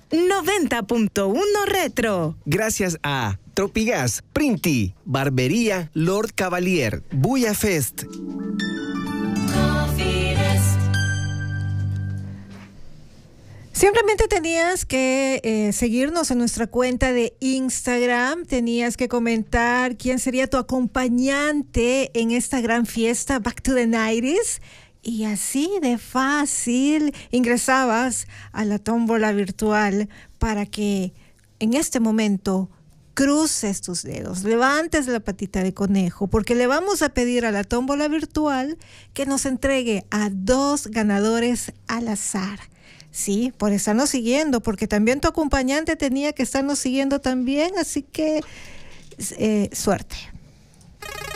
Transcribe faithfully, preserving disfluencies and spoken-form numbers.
noventa punto uno Retro. Gracias a Tropigas, Printi, Barbería Lord Cavalier, Buya Fest. Simplemente tenías que eh, seguirnos en nuestra cuenta de Instagram, tenías que comentar quién sería tu acompañante en esta gran fiesta Back to the nineties, y así de fácil ingresabas a la tómbola virtual para que en este momento cruces tus dedos, levantes la patita de conejo, porque le vamos a pedir a la tómbola virtual que nos entregue a dos ganadores al azar. Sí, por estarnos siguiendo, porque también tu acompañante tenía que estarnos siguiendo también, así que eh, suerte.